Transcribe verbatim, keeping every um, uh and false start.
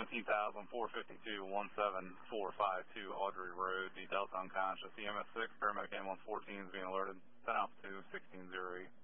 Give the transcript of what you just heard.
seventeen thousand four fifty-two, one seven four five two Audrey Road, the Delta unconscious. E M S six, paramedic ambulance fourteen is being alerted. ten Alpha two, sixteen zero eight.